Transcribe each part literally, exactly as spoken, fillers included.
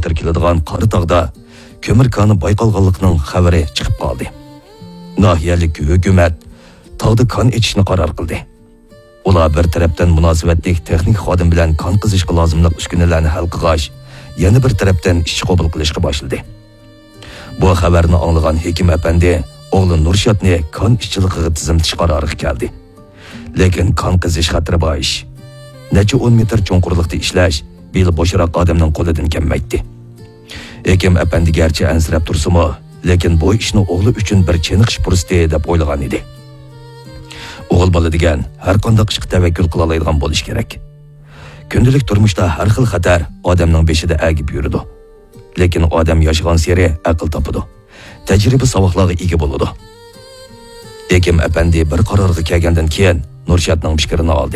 kilometr keladigan Qaratog'da ko'mir koni bayqalganligining xabari chiqib qoldi. Nahiyalik hukumat tog'da kon etishni qaror qildi. Ular bir tarafdan munosabatli texnik xodim bilan kon qizishga lozimli uskunalarni hal qilish, yana bir tarafdan ish qabul qilishga boshladi. Bu xabarni anglagan Hekim apandi o'g'li Nurshotni kon ishchiligiga tizimtish qaroriga keldi. Lekin kon qizish xatiri bor ish. Necha o'n metr cho'nqurlikda ishlash bil bo'shroq odamning qo'lidan kelmaydi. Hekim apandi garchi ansirab tursimi, lekin bu ishni o'g'li uchun bir chiniqish fursati deb o'ylagan edi. O'g'il bola degan har qanday ishga tavakkul qila oladigan bo'lish kerak. Kundalik turmushda har xil xatar odamning beshida agib yuridi. Lekin odam yashagan sari aql topadi. Tajriba savoqlarga ega bo'ladi. Hekim apandi bir qarorga kelgandan keyin Nurshotning fikrini oldi.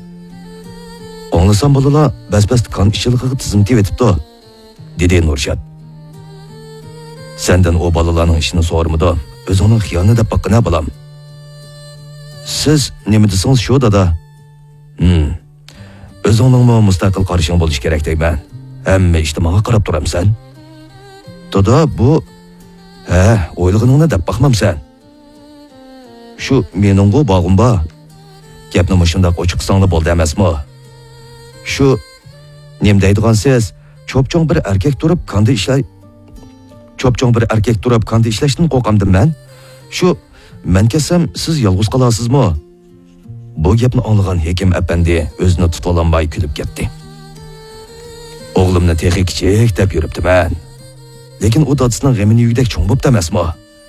O'nglasam bolalar bas-bas kon ishchiligiga tizimtib etibdi, dedi Nurshot. Sendan o bolalarning ishini so'rmidi, o'zingning xiyonat deb baqqina bolam. Siz nima desangiz shu dada? Hmm. O'zingning mustaqil qarashing bo'lish kerak deyman. Hamma ishni menga qarab turamsan. Dada bu ha, o'ylaganingni deb baqmamsan. Shu mening bu bog'im bor. Gapni mushundaq ochiq qilsanglar bo'ldi emasmi? Shu nim deydigan siz cho'pchong bir erkak turib qanday ishlay cho'pchong bir erkak turib qanday ishlashdan qo'rqamdim men. Shu men kelsam siz yolg'iz qolasizmi? Bu gapni anglagan Hekim apandi o'zini tuta olmay kulib ketdi. O'g'limni texnik kichik deb yuribdi-man. Lekin u dadasining g'amini yugdak cho'ng bo'pti emasmi?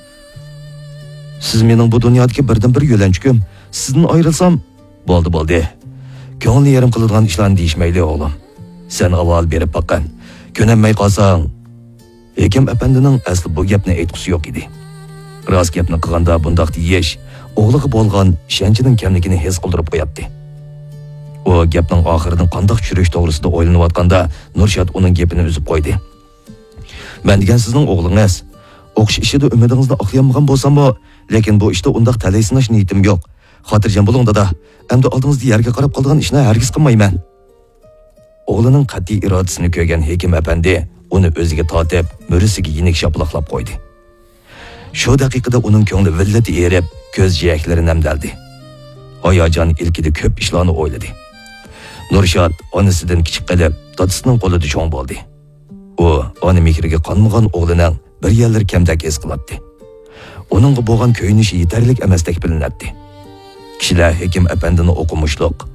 Siz mening bu dunyodagi birdan bir yo'lanchigim. Sizdan ayrilsam, bo'ldi bo'ldi. Ko'ngilni yarim qiladigan ishlarni deyishmayli o'g'lim. Sen avval berib baqqan. Ko'namay qolsang. Hekim apandining asli bu gapni aytqusi yo'q edi. Rost gapni qilganda bundoq deyish o'g'liga bo'lgan ishonchining kamligini his qildirib qo'yapti. U gapning oxiridan qanday tushirish to'g'risida o'ylanayotganda Nurshot uning gapini uzib qo'ydi. Men degan sizning o'g'lingiz o'qish ishida umidingizni oqlayolmagan bo'lsam-mu, lekin bu ishda undaq talaysinash niyatim yo'q. Xotirjam bo'ling dada. Endi oldingizda yerga qarab qolgan ishni hargiz qilmayman. O'g'lining qat'iy irodasini ko'rgan Hekim apandi uni o'ziga tortib, murisiga yinik shaplaqlab qo'ydi. Shu daqiqada uning ko'ngli villati erib, ko'z jiyaklari namdaldi. Hayajon ilkida ko'p ishlarni o'yladi. Nurshot onasidan kichik qilib, dadasining qo'lida cho'ng bo'ldi. U ona mehriga qonmagan o'g'lining bir yerlar kamdak his qiladi. Uningga bo'lgan ko'yinishi yetarlik emasdek bilinadi. Kishilar Hekim apandini o'qimishliq,